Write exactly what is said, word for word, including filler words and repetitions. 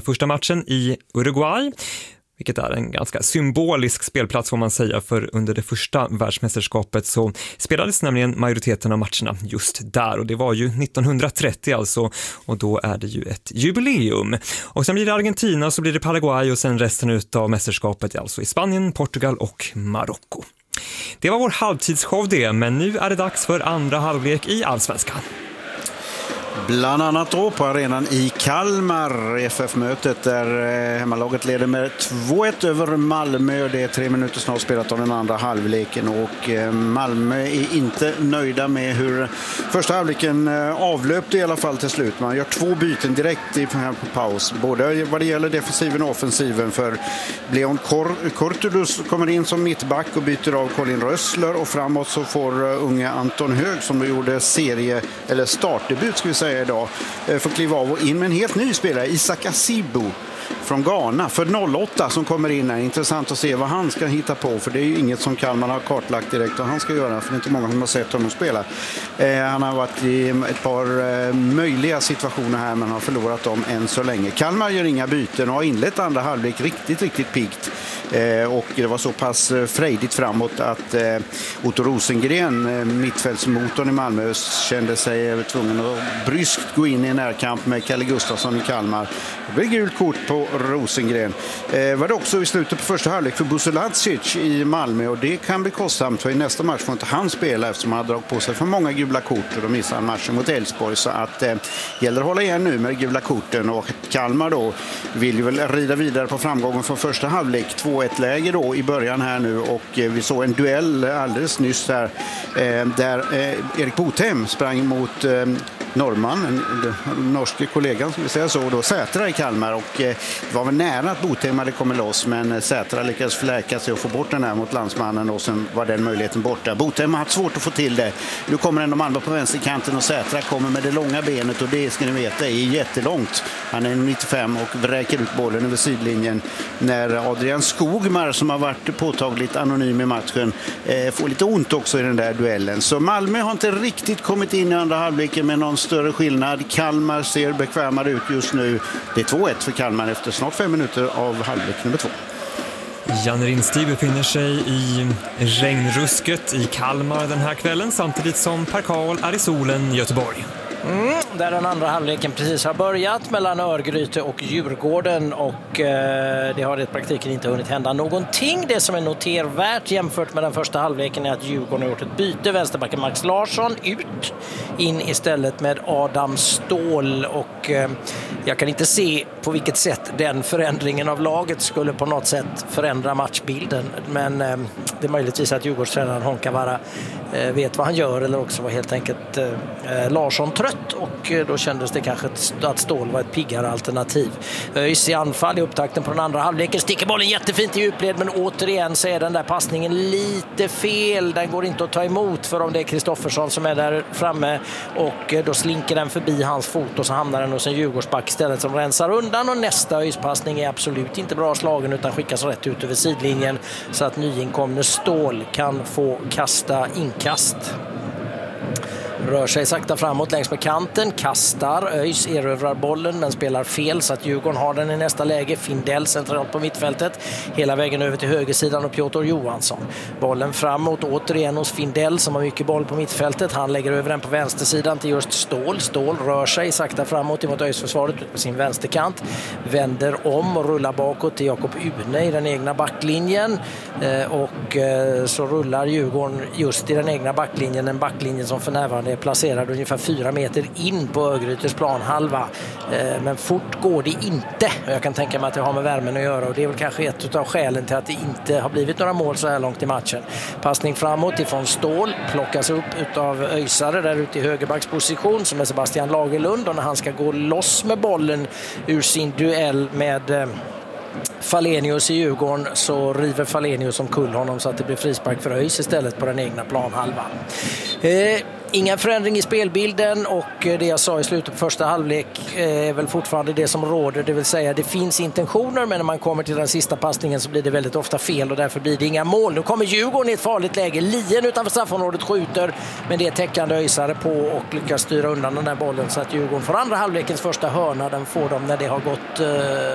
första matchen i Uruguay, vilket är en ganska symbolisk spelplats får man säga, för under det första världsmästerskapet så spelades nämligen majoriteten av matcherna just där, och det var ju nittonhundratrettio alltså, och då är det ju ett jubileum. Och sen blir det Argentina, så blir det Paraguay och sen resten av mästerskapet alltså i Spanien, Portugal och Marocko. Det var vår halvtidsshow det, men nu är det dags för andra halvlek i Allsvenskan. Bland annat då på arenan i Kalmar, F F-mötet där hemmalaget leder med två ett över Malmö. Det är tre minuter snart spelat av den andra halvleken, och Malmö är inte nöjda med hur första halvleken avlöpte i alla fall till slut. Man gör två byten direkt i paus, både vad det gäller defensiven och offensiven, för Leon Kortudus kommer in som mittback och byter av Colin Rössler, och framåt så får unga Anton Hög, som då gjorde serie eller startdebut ska vi säga idag, får kliva av och in med en helt ny spelare, Isak Asibo från Ghana för noll åtta som kommer in här. Intressant att se vad han ska hitta på, för det är ju inget som Kalmar har kartlagt direkt vad han ska göra, för det är inte många som har sett honom spela. Eh, han har varit i ett par eh, möjliga situationer här, men har förlorat dem än så länge. Kalmar gör inga byten och har inlett andra halvlek riktigt, riktigt piggt. Eh, och det var så pass eh, frejdigt framåt att eh, Otto Rosengren, eh, mittfältsmotorn i Malmö, kände sig eh, tvungen att bryskt gå in i en närkamp med Kalle Gustafsson i Kalmar. Det blev gult kort på Rosengren. Eh, var det också i slutet på första halvlek för Busolacic i Malmö, och det kan bli kostsamt, för i nästa match får inte han spela eftersom han har dragit på sig för många gula kort, och då missar han matchen mot Elfsborg. Så att eh, gäller att hålla igen nu med gula korten, och Kalmar då vill ju väl rida vidare på framgången från första halvlek. två ett läge då i början här nu, och eh, vi såg en duell alldeles nyss här eh, där eh, Erik Botheim sprang mot eh, norrman, den norske kollegan som vi säger så, då Sätra i Kalmar, och eh, det var väl nära att Botheim hade kommit loss, men Sätra lyckades fläka sig och få bort den här mot landsmannen, och sen var den möjligheten borta. Botheim har haft svårt att få till det. Nu kommer en de andra på vänsterkanten, och Sätra kommer med det långa benet, och det ska ni veta är jättelångt. Han är nittiofem och vräker ut bollen över sidlinjen när Adrian Skogmar, som har varit påtagligt anonym i matchen, eh, får lite ont också i den där duellen. Så Malmö har inte riktigt kommit in i andra halvleken med någon större skillnad. Kalmar ser bekvämare ut just nu. Det är två ett för Kalmar efter snart fem minuter av halvlek nummer två. Jan Rinstig befinner sig i regnrusket i Kalmar den här kvällen, samtidigt som Per Karl är i solen i Göteborg. Mm, där den andra halvleken precis har börjat mellan Örgryte och Djurgården, och eh, det har i praktiken inte hunnit hända någonting. Det som är notervärt jämfört med den första halvleken är att Djurgården har gjort ett byte. Vänsterbacken Max Larsson ut, in istället med Adam Ståhl, och eh, jag kan inte se på vilket sätt den förändringen av laget skulle på något sätt förändra matchbilden, men eh, det är möjligtvis att Djurgårdstränaren Honkavara eh, vet vad han gör, eller också var helt enkelt eh, Larsson trött, och då kändes det kanske att Ståhl var ett piggare alternativ. Öis i anfall i upptakten på den andra halvleken, sticker bollen jättefint i djupled, men återigen så är den där passningen lite fel. Den går inte att ta emot för om det är Kristoffersson som är där framme, och då slinker den förbi hans fot, och så hamnar den hos en Djurgårdsback istället som rensar undan, och nästa Öis-passning är absolut inte bra slagen utan skickas rätt ut över sidlinjen, så att nyinkomne Ståhl kan få kasta inkast. Rör sig sakta framåt längs med kanten, kastar, Öis erövrar bollen men spelar fel, så att Djurgården har den i nästa läge. Findell centralt på mittfältet, hela vägen över till högersidan, och Piotr Johansson. Bollen framåt återigen hos Findell som har mycket boll på mittfältet. Han lägger över den på vänstersidan till just Ståhl. Ståhl rör sig sakta framåt emot Öis-försvaret ut på sin vänsterkant. Vänder om och rullar bakåt till Jakob Une i den egna backlinjen. Och så rullar Djurgården just i den egna backlinjen, en backlinje som för närvarande är placerad ungefär fyra meter in på Örgrytes planhalva. Men fort går det inte. Jag kan tänka mig att det har med värmen att göra, och det är väl kanske ett av skälen till att det inte har blivit några mål så här långt i matchen. Passning framåt ifrån Ståhl plockas upp utav Öisare där ute i högerbacksposition som är Sebastian Lagerlund, och när han ska gå loss med bollen ur sin duell med Falenius i Djurgården så river Falenius omkull honom, så att det blir frispark för Öis istället på den egna planhalvan. Eh, Inga förändring i spelbilden, och det jag sa i slutet på första halvlek är väl fortfarande det som råder, det vill säga det finns intentioner, men när man kommer till den sista passningen så blir det väldigt ofta fel, och därför blir det inga mål. Nu kommer Djurgården i ett farligt läge, Lien utanför straffområdet skjuter, men det är täckande Öisare på och lyckas styra undan den där bollen, så att Djurgården får andra halvlekens första hörna. Den får de när det har gått